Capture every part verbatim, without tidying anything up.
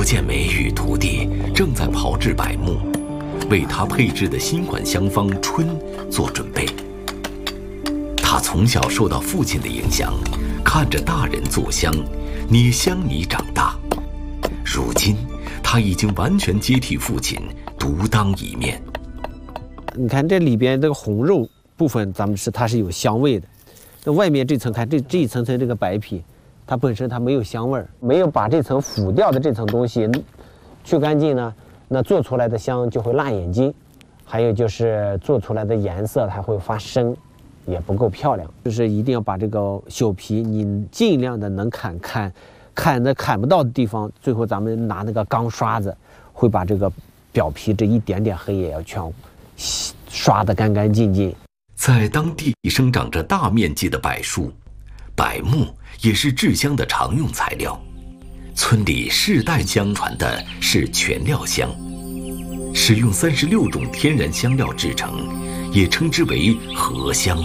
建美与徒弟正在炮制柏木，为他配制的新款香方春做准备。他从小受到父亲的影响，看着大人做香、捏香泥长大。如今，他已经完全接替父亲，独当一面。 你看这里边这个红肉部分，咱们是它是有香味的。那外面这层，看这这一层层这个白皮，它本身它没有香味儿，没有把这层腐掉的这层东西去干净呢，那做出来的香就会辣眼睛，还有就是做出来的颜色它会发深，也不够漂亮。就是一定要把这个朽皮，你尽量的能砍砍，砍的砍不到的地方，最后咱们拿那个钢刷子，会把这个表皮这一点点黑也要全刷得干干净净。 在当地生长着大面积的柏树，柏木也是制香的常用材料。村里世代相传的是全料香，使用三十六种天然香料制成，也称之为合香。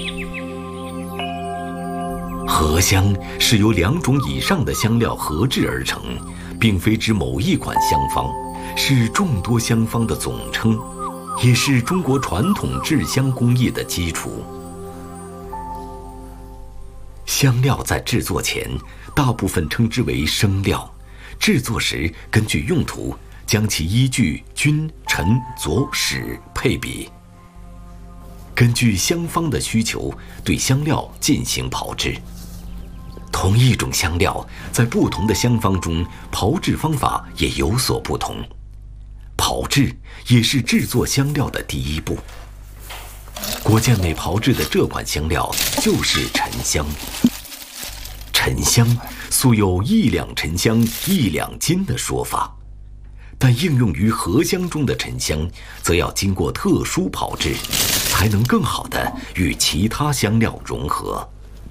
合香是由两种以上的香料合制而成，并非指某一款香方，是众多香方的总称，也是中国传统制香工艺的基础。香料在制作前，大部分称之为生料，制作时根据用途，将其依据君、臣、佐、使配比，根据香方的需求对香料进行炮制。同一种香料在不同的香方中，炮制方法也有所不同。炮制也是制作香料的第一步。郭建美炮制的这款香料就是沉香。沉香素有一两沉香一两金的说法，但应用于合香中的沉香，则要经过特殊炮制，才能更好地与其他香料融合。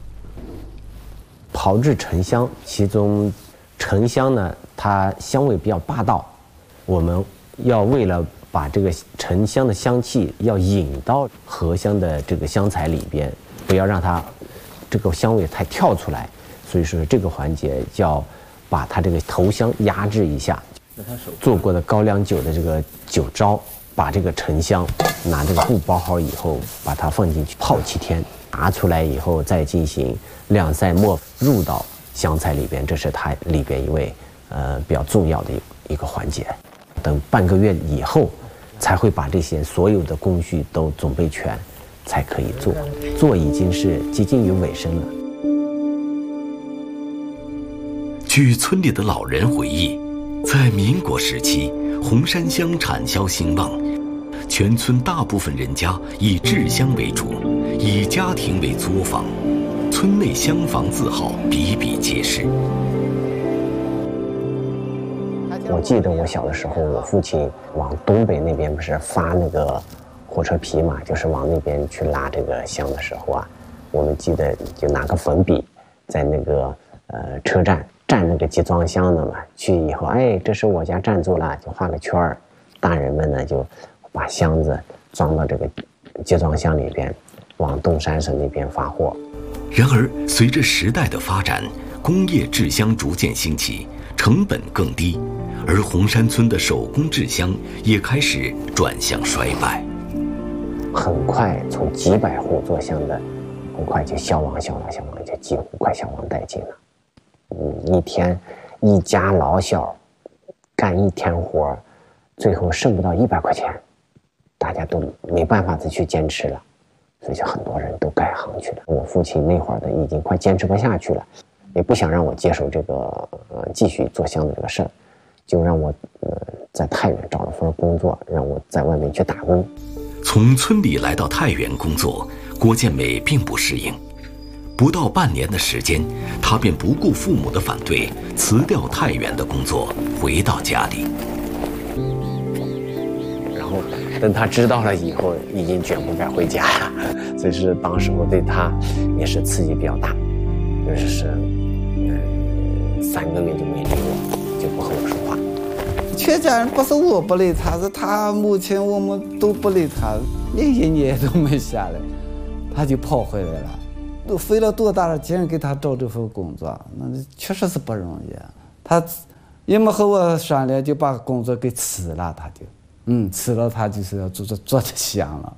炮制沉香，其中沉香呢，它香味比较霸道，我们要为了把这个沉香的香气要引到合香的这个香材里边，不要让它这个香味太跳出来，所以说这个环节要把它这个头香压制一下。做过的高粱酒的这个酒糟，把这个沉香拿这个布包好以后，把它放进去泡七天，拿出来以后再进行晾晒磨入到香材里边，这是它里边一位呃比较重要的一个环节。等半个月以后，才会把这些所有的工序都准备全，才可以做。做已经是接近于尾声了。 据村里的老人回忆，在民国时期，红山香产销兴旺，全村大部分人家以制香为主，以家庭为作坊，村内香坊字号比比皆是。 我记得我小的时候，我父亲往东北那边不是发那个火车皮嘛，就是往那边去拉这个香的时候啊，我们记得就拿个粉笔，在那个呃车站蘸那个集装箱的嘛，去以后，哎，这是我家站住了，就画个圈儿，大人们呢就把箱子装到这个集装箱里边，往东山省那边发货。 然而，随着时代的发展，工业制香逐渐兴起，成本更低，而红山村的手工制香也开始转向衰败。 很快，从几百户做香的，很快就消亡、消亡、消亡，就几乎快消亡殆尽了。嗯，一天，一家老小干一天活，最后剩不到一百块钱，大家都没办法再去坚持了，所以就很多人都改行去了。我父亲那会儿的已经快坚持不下去了，也不想让我接手这个呃继续做香的这个事儿，就让我呃在太原找了份工作，让我在外面去打工。 从村里来到太原工作，郭建美并不适应。不到半年的时间，他便不顾父母的反对，辞掉太原的工作，回到家里。 然后等他知道了以后，已经卷不该回家了，所以是当时我对他也是刺激比较大，就是嗯三个月就没理我，就不和我说话。 全家人不是我不理他，是他母亲我们都不理他，连一年都没下来，他就跑回来了。都费了多大的劲给他找这份工作，那确实是不容易。他也没和我商量，就把工作给辞了，他就，嗯，辞了他就是要做做做的香了。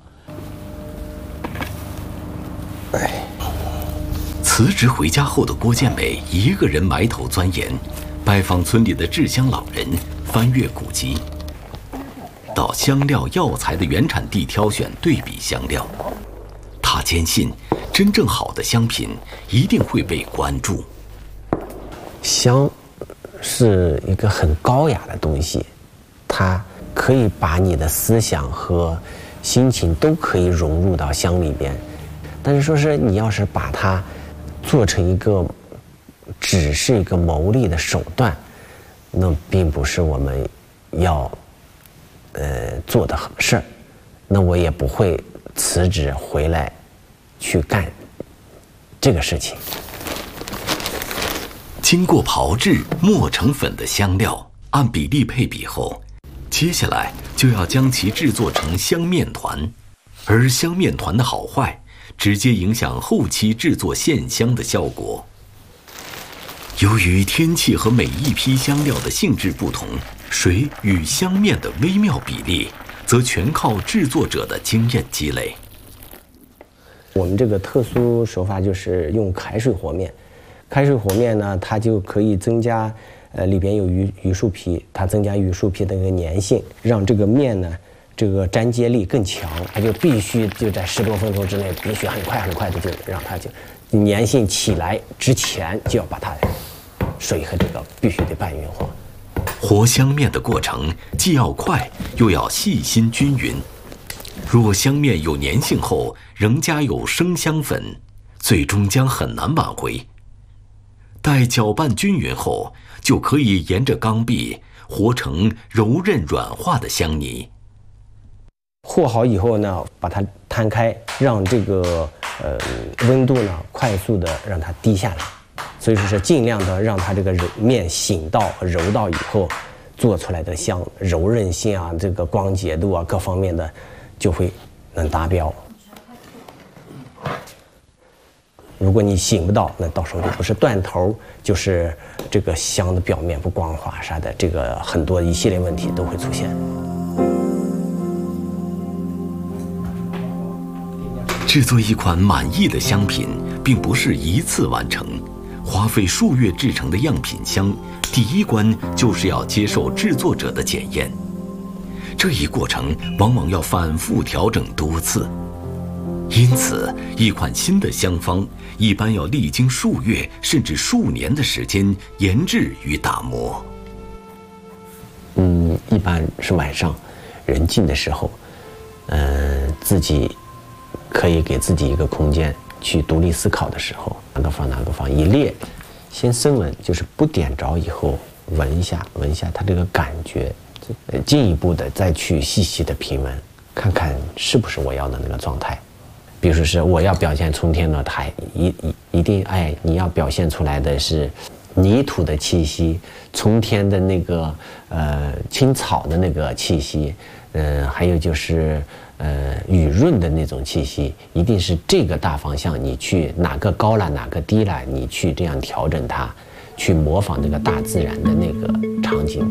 哎，辞职回家后的郭建美一个人埋头钻研，拜访村里的制香老人，翻阅古籍，到香料药材的原产地挑选对比香料。他坚信，真正好的香品一定会被关注。 香是一个很高雅的东西，它可以把你的思想和心情都可以融入到香里边。但是说是你要是把它做成一个只是一个牟利的手段，那并不是我们要呃做的事儿。那我也不会辞职回来去干这个事情。 经过炮制磨成粉的香料，按比例配比后，接下来就要将其制作成香面团。而香面团的好坏，直接影响后期制作线香的效果。由于天气和每一批香料的性质不同，水与香面的微妙比例，则全靠制作者的经验积累。 我们这个特殊手法就是用开水和面。开水和面呢，它就可以增加，呃，里边有榆榆树皮，它增加榆树皮的一个粘性，让这个面呢，这个粘接力更强。它就必须就在十多分钟之内，必须很快很快的就让它就粘性起来之前，就要把它水和这个必须得拌匀和。 和香面的过程既要快，又要细心均匀。若香面有粘性后，仍加有生香粉，最终将很难挽回。待搅拌均匀后，就可以沿着缸壁和成柔韧软化的香泥。 和好以后呢，把它摊开，让这个呃温度呢快速的让它低下来。所以说是尽量的让它这个面醒到柔到以后，做出来的香柔韧性啊，这个光洁度啊各方面的就会能达标。如果你醒不到，那到时候就不是断头，就是这个香的表面不光滑啥的，这个很多一系列问题都会出现。 制作一款满意的香品，并不是一次完成，花费数月制成的样品香，第一关就是要接受制作者的检验。这一过程往往要反复调整多次。因此，一款新的香方一般要历经数月甚至数年的时间研制与打磨。 嗯，一般是晚上人静的时候，呃，自己可以给自己一个空间去独立思考的时候，哪个放哪个放，一列，先深闻，就是不点着以后闻一下，闻一下它这个感觉，呃，进一步的再去细细的品闻，看看是不是我要的那个状态。比如说是我要表现春天的，它一一一定哎，你要表现出来的是泥土的气息，春天的那个呃青草的那个气息，呃，还有就是呃雨润的那种气息，一定是这个大方向，你去哪个高了哪个低了，你去这样调整它，去模仿这个大自然的那个场景。